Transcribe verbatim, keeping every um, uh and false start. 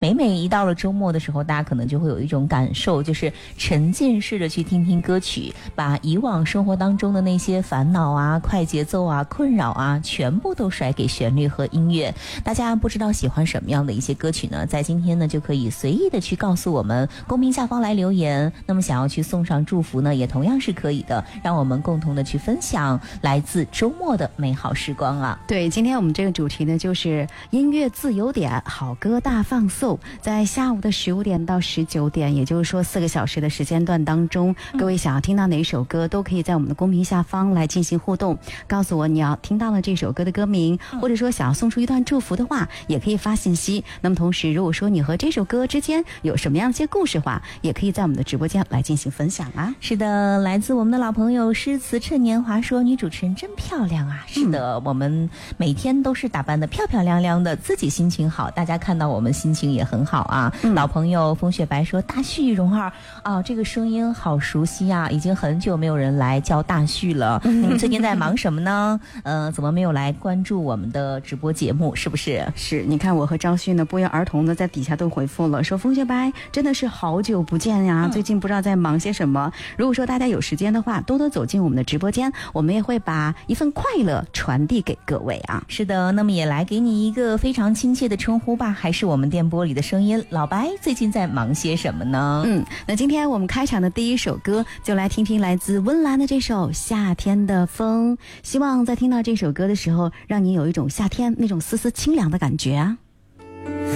每每一到了周末的时候，大家可能就会有一种感受，就是沉浸式的去听听歌曲，把以往生活当中的那些烦恼啊、快节奏啊、困扰啊，全部都甩给旋律和音乐。大家不知道喜欢什么样的一些歌曲呢？在今天呢，就可以随意的去告诉我们，公屏下方来留言。那么想要去送上祝福呢，也同样是可以的，让我们共同的去分享来自周末的美好时光啊。 对，今天我们这个主题呢，就是音乐自由点，好歌大放送。在下午的十五点到十九点，也就是说四个小时的时间段当中，各位想要听到哪首歌，都可以在我们的公屏下方来进行互动，告诉我你要听到了这首歌的歌名，或者说想要送出一段祝福的话，也可以发信息。那么同时，如果说你和这首歌之间有什么样的一些故事话，也可以在我们的直播间来进行分享啊。 是的，来自我们的老朋友诗词趁年华说，女主持人真漂亮啊。是的、嗯、我们每天都是打扮得漂漂亮亮的，自己心情好，大家看到我们心情也很好啊、嗯、老朋友风雪白说，大旭荣二啊，这个声音好熟悉啊，已经很久没有人来叫大旭了。你们最近在忙什么呢？呃，怎么没有来关注我们的直播节目？是不是？ 是，你看我和张旭呢不约而同的在底下都回复了，说风雪白真的是好久不见呀、嗯、最近不知道在忙些什么。如果说大家有时间的话，多多走进我们的直播间，我们也会把一份快乐传递给各位啊。 是的，那么也来给你一个非常亲切的称呼吧，还是我们电波里的声音，老白最近在忙些什么呢？ 嗯，那今天我们开场的第一首歌，就来听听来自温岚的这首《夏天的风》，希望在听到这首歌的时候，让你有一种夏天那种丝丝清凉的感觉啊。